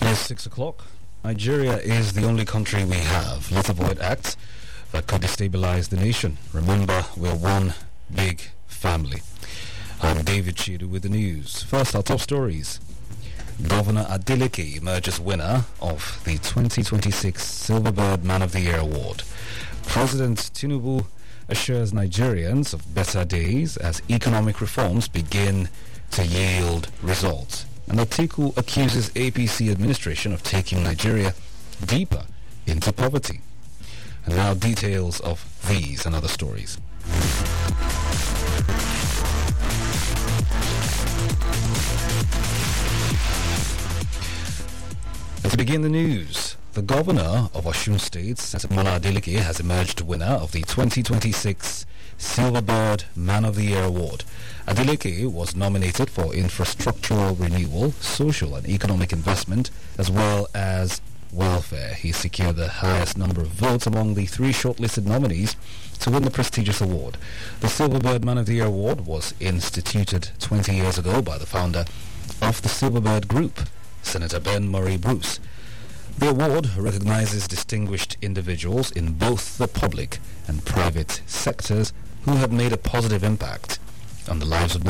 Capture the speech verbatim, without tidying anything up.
It's six o'clock. Nigeria is the only country we have. Let's avoid acts that could destabilize the nation. Remember, we're one big family. I'm David Chidu with the news. First, our top stories. Governor Adeleke emerges winner of the twenty twenty-six Silverbird Man of the Year Award. President Tinubu assures Nigerians of better days as economic reforms begin to yield results. And Atiku accuses A P C administration of taking Nigeria deeper into poverty. And now details of these and other stories. To begin the news, the governor of Osun State, Mola Adeleke, has emerged winner of the twenty twenty-six Silverbird Man of the Year Award. Adeleke was nominated for infrastructural renewal, social and economic investment, as well as welfare. He secured the highest number of votes among the three shortlisted nominees to win the prestigious award. The Silverbird Man of the Year Award was instituted twenty years ago by the founder of the Silverbird Group, Senator Ben Murray Bruce. The award recognizes distinguished individuals in both the public and private sectors who have made a positive impact on the lives of